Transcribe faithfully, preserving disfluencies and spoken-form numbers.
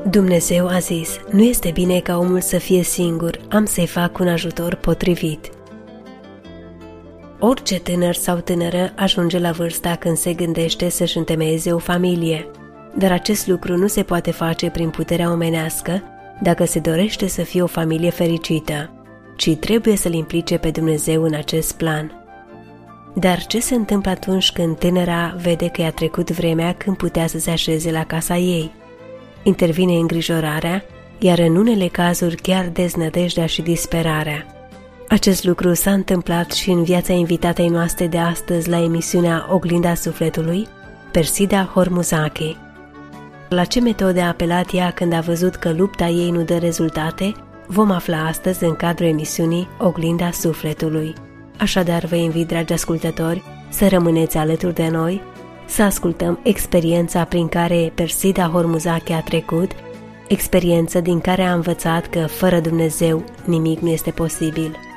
Dumnezeu a zis, nu este bine ca omul să fie singur, am să-i fac un ajutor potrivit. Orice tânăr sau tânără ajunge la vârsta când se gândește să-și întemeieze o familie, dar acest lucru nu se poate face prin puterea omenească dacă se dorește să fie o familie fericită, ci trebuie să-L implice pe Dumnezeu în acest plan. Dar ce se întâmplă atunci când tânăra vede că i-a trecut vremea când putea să se așeze la casa ei? Intervine îngrijorarea, iar în unele cazuri chiar deznădejdea și disperarea. Acest lucru s-a întâmplat și în viața invitatei noastre de astăzi la emisiunea Oglinda Sufletului, Persida Hormuzaki. La ce metode a apelat ea când a văzut că lupta ei nu dă rezultate, vom afla astăzi în cadrul emisiunii Oglinda Sufletului. Așadar, vă invit, dragi ascultători, să rămâneți alături de noi, să ascultăm experiența prin care Persida Hormuzaki a trecut, experiență din care a învățat că fără Dumnezeu nimic nu este posibil.